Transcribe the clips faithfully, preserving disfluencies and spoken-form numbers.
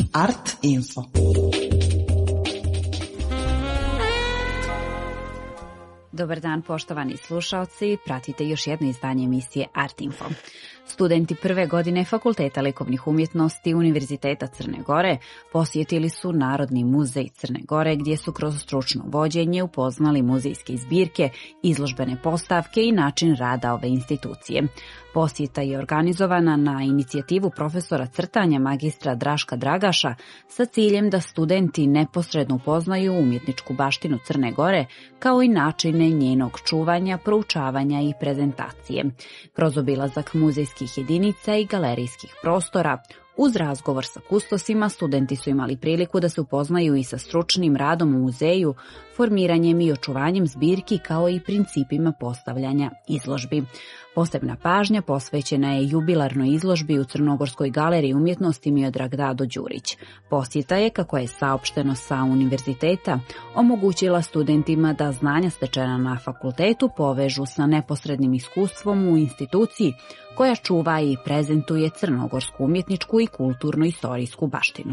Art Info. Dobar dan, poštovani slušaoci, pratite još jedno izdanje emisije Art Info. Studenti prve godine Fakulteta likovnih umjetnosti Univerziteta Crne Gore posjetili su Narodni muzej Crne Gore, gdje su kroz stručno vođenje upoznali muzejske zbirke, izložbene postavke i način rada ove institucije. Posjeta je organizovana na inicijativu profesora crtanja magistra Draška Dragaša sa ciljem da studenti neposredno upoznaju umjetničku baštinu Crne Gore, kao i načine njenog čuvanja, proučavanja i prezentacije. Kroz obilazak muzejskih jedinica i galerijskih prostora, uz razgovor sa kustosima, studenti su imali priliku da se upoznaju i sa stručnim radom u muzeju, formiranjem i očuvanjem zbirki, kao i principima postavljanja izložbi. Posebna pažnja posvećena je jubilarnoj izložbi u Crnogorskoj galeriji umjetnosti Miodrag Dado Đurić. Posjeta je, kako je saopšteno sa univerziteta, omogućila studentima da znanja stečena na fakultetu povežu sa neposrednim iskustvom u instituciji koja čuva i prezentuje crnogorsku umjetničku i kulturno-istorijsku baštinu.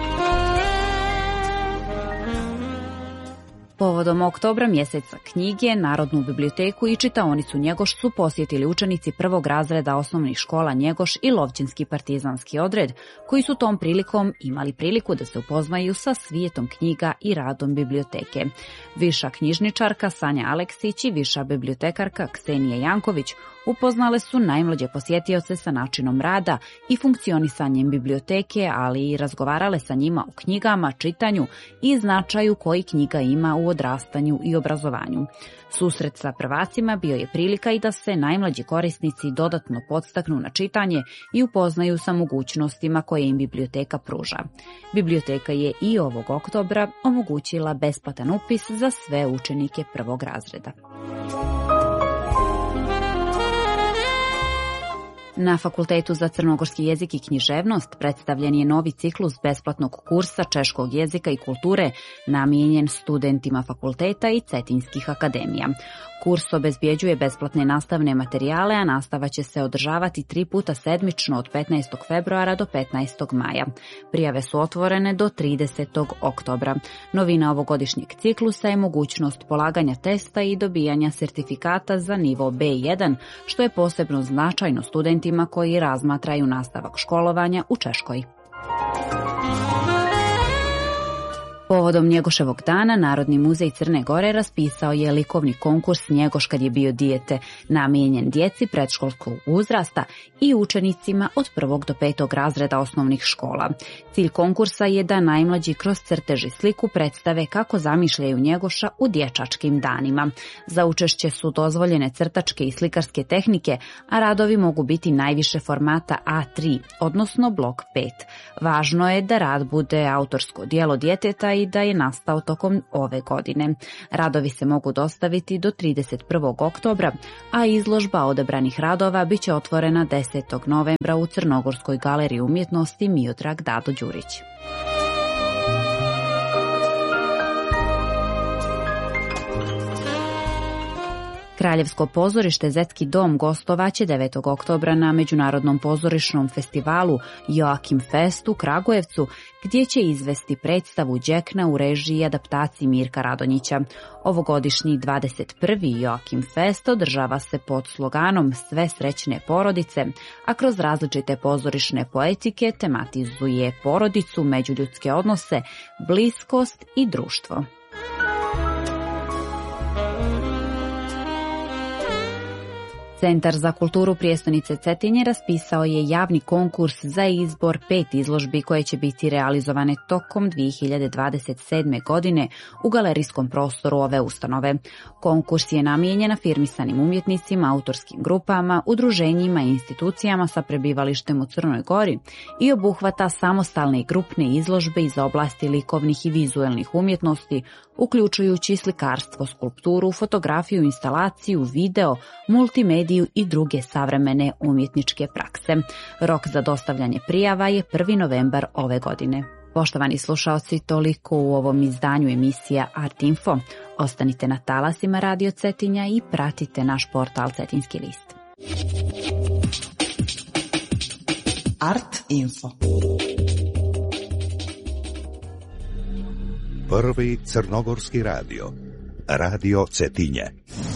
Povodom oktobra, mjeseca knjige, Narodnu biblioteku i čitaonicu Njegoš su posjetili učenici prvog razreda osnovnih škola Njegoš i Lovćenski partizanski odred, koji su tom prilikom imali priliku da se upoznaju sa svijetom knjiga i radom biblioteke. Viša knjižničarka Sanja Aleksić i viša bibliotekarka Ksenija Janković upoznale su najmlađe posjetioce sa načinom rada i funkcionisanjem biblioteke, ali i razgovarale sa njima o knjigama, čitanju i značaju koji knjiga ima u odrastanju i obrazovanju. Susret sa prvacima bio je prilika i da se najmlađi korisnici dodatno podstaknu na čitanje i upoznaju sa mogućnostima koje im biblioteka pruža. Biblioteka je i ovog oktobra omogućila besplatan upis za sve učenike prvog razreda. Na Fakultetu za crnogorski jezik i književnost predstavljen je novi ciklus besplatnog kursa češkog jezika i kulture namijenjen studentima fakulteta i cetinskih akademija. Kurs obezbjeđuje besplatne nastavne materijale, a nastava će se održavati tri puta sedmično od petnaestog februara do petnaestog maja. Prijave su otvorene do tridesetog oktobra. Novina ovogodišnjeg ciklusa je mogućnost polaganja testa i dobijanja sertifikata za nivo be jedan, što je posebno značajno studentima koji razmatraju nastavak školovanja u Češkoj. Povodom Njegoševog dana, Narodni muzej Crne Gore raspisao je likovni konkurs Njegoš kad je bio dijete, namijenjen djeci predškolskog uzrasta i učenicima od prvog do petog razreda osnovnih škola. Cilj konkursa je da najmlađi kroz crtež i sliku predstave kako zamišljaju Njegoša u dječačkim danima. Za učešće su dozvoljene crtačke i slikarske tehnike, a radovi mogu biti najviše formata a tri, odnosno blok pet. Važno je da rad bude autorsko djelo djeteta i da je nastao tokom ove godine. Radovi se mogu dostaviti do trideset prvog oktobra, a izložba odabranih radova bit će otvorena desetog novembra u Crnogorskoj galeriji umjetnosti Miodrag Dado Đurić. Kraljevsko pozorište Zetski dom gostovaće devetog oktobra na Međunarodnom pozorišnom festivalu Joakim Fest u Kragujevcu, gdje će izvesti predstavu Đekna u režiji i adaptaciji Mirka Radonjića. Ovogodišnji dvadeset prvi Joakim Fest održava se pod sloganom Sve srećne porodice, a kroz različite pozorišne poetike tematizuje porodicu, međuljudske odnose, bliskost i društvo. Centar za kulturu prijestolnice Cetinje raspisao je javni konkurs za izbor pet izložbi koje će biti realizovane tokom dvije hiljade dvadeset sedme. godine u galerijskom prostoru ove ustanove. Konkurs je namijenjen afirmisanim umjetnicima, autorskim grupama, udruženjima i institucijama sa prebivalištem u Crnoj Gori i obuhvata samostalne i grupne izložbe iz oblasti likovnih i vizuelnih umjetnosti, uključujući slikarstvo, skulpturu, fotografiju, instalaciju, video, multimediju i druge savremene umjetničke prakse. Rok za dostavljanje prijava je prvi novembar ove godine. Poštovani slušaoci, toliko u ovom izdanju emisija Art Info. Ostanite na talasima Radio Cetinja i pratite naš portal Cetinski list. Art Info. Prvi crnogorski radio. Radio Cetinje.